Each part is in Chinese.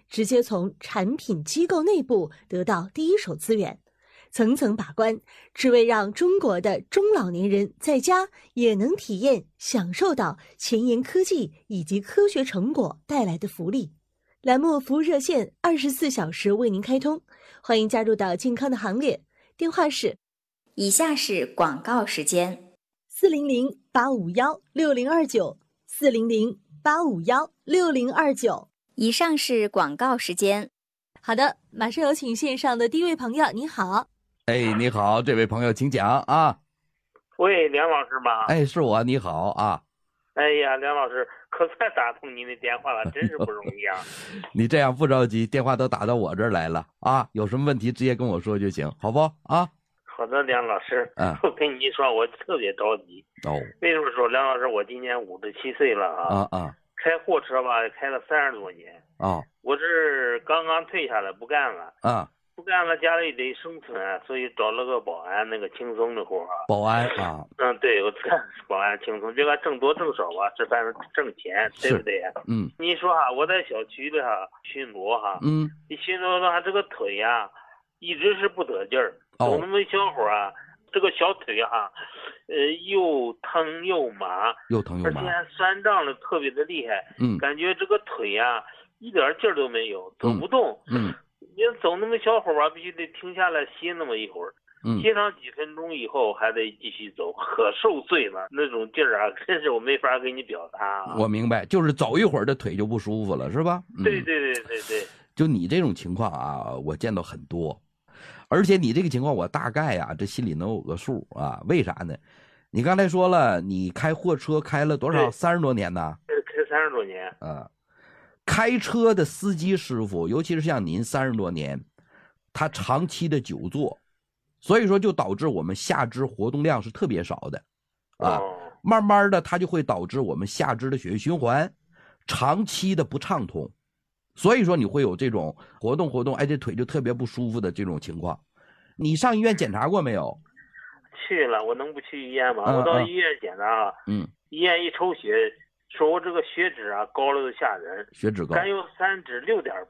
直接从产品机构内部得到第一手资源，层层把关，只为让中国的中老年人在家也能体验享受到前沿科技以及科学成果带来的福利。栏目服务热线24小时为您开通，欢迎加入到健康的行列，电话是以下是广告时间 ：400-851-6029，400-851-6029。 以上是广告时间。 好的，马上有请线上的第一位朋友，你好。 哎，你好，这位朋友请讲啊。 喂，梁老师吗？ 哎，是我，你好啊。 哎呀，梁老师，可算打通您的电话了，真是不容易啊。 你这样不着急，电话都打到我这儿来了啊，有什么问题直接跟我说就行，好不啊？ 好的，梁老师，我跟你说，我特别着急。为什么说梁老师？我今年57岁了啊。开货车吧，开了30多年。我这刚刚退下来，不干了。不干了，家里得生存，所以找了个保安，那个轻松的活啊。 保安啊。 对，我干保安轻松，别管挣多挣少吧，这反正挣钱，对不对？你说我在小区里巡逻你巡逻的话，这个腿一直是不得劲儿，走那么小会儿这个小腿又疼又麻，而且还酸胀的特别的厉害。感觉这个腿一点劲儿都没有，走不动。你走那么小会儿吧，必须得停下来歇那么一会儿，歇上几分钟以后还得继续走，可受罪了，那种劲儿真是我没法给你表达。 我明白，就是走一会儿的腿就不舒服了，是吧？ 对。 就你这种情况我见到很多，而且你这个情况我大概这心里能有个数为啥呢？你刚才说了，你开货车开了多少？30多年呢？ 开30多年。 开车的司机师傅，尤其是像您30多年，他长期的久坐，所以说就导致我们下肢活动量是特别少的慢慢的它就会导致我们下肢的血液循环长期的不畅通，所以说你会有这种活动这腿就特别不舒服的这种情况。你上医院检查过没有？ 去了，我能不去医院吗？我到医院检查医院一抽血，说我这个血脂高了都吓人， 血脂高， 甘油三酯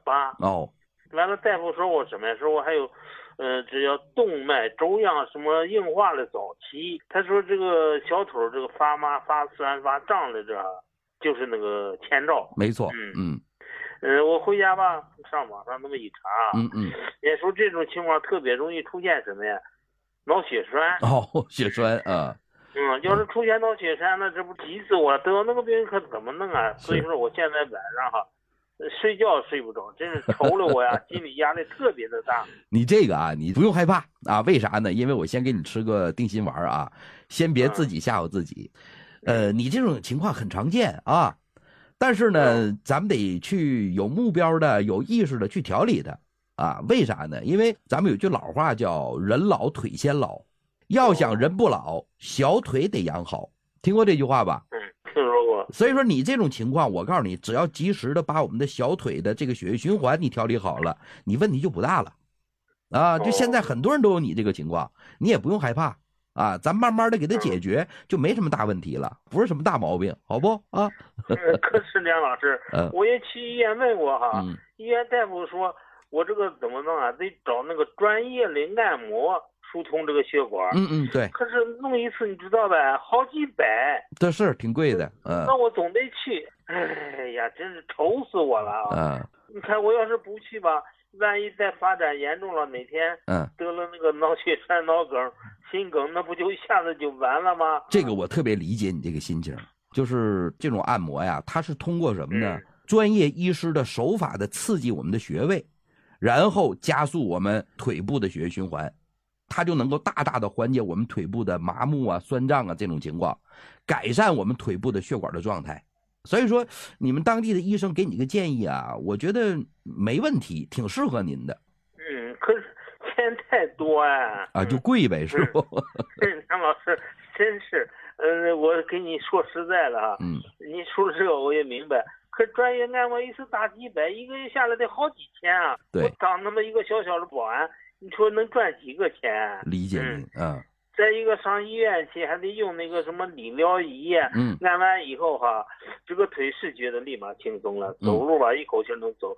6.8。完了，大夫说我什么呀？说我还有，只要动脉粥样什么硬化的早期。他说这个小腿这个发麻、发酸、发胀的就是那个前兆。 没错。 我回家吧，上网上那么一查，也说这种情况特别容易出现什么呀？脑血栓。 血栓要是出现脑血栓，那这不急死我了！得那个病可怎么弄所以说我现在晚上睡觉睡不着，真是愁了我心理压力特别的大。 你这个你不用害怕为啥呢？因为我先给你吃个定心丸先别自己吓唬自己。你这种情况很常见但是呢咱们得去有目标的、有意识的去调理它为啥呢？因为咱们有句老话叫人老腿先老，要想人不老，小腿得养好，听过这句话吧？ 听说过。 所以说你这种情况，我告诉你，只要及时的把我们的小腿的这个血液循环你调理好了，你问题就不大了就现在很多人都有你这个情况，你也不用害怕咱慢慢的给它解决，就没什么大问题了，不是什么大毛病，好不可是梁老师，我也去医院问过医院大夫说我这个怎么弄得找那个专业的按摩疏通这个血管。 对。 可是弄一次你知道吧，好几百， 这是挺贵的。 那我总得去。哎呀，真是愁死我了你看我要是不去吧，万一再发展严重了，哪天得了那个脑血栓、脑梗、心梗，那不就一下子就完了吗？ 这个我特别理解你这个心情，就是这种按摩它是通过什么呢？专业医师的手法的刺激我们的穴位，然后加速我们腿部的血液循环，它就能够大大的缓解我们腿部的麻木酸胀这种情况，改善我们腿部的血管的状态。所以说你们当地的医生给你个建议我觉得没问题，挺适合您的。 可是钱太多就贵呗，是不？ 张老师真是我跟你说实在的你说这个我也明白，可专业按摩一次大几百，一个月下来得好几千对， 我当那么一个小小的保安，你说能赚几个钱？ 理解您再一个上医院去还得用那个什么理疗仪按完以后这个腿是觉得立马轻松了，走路吧一口气能走。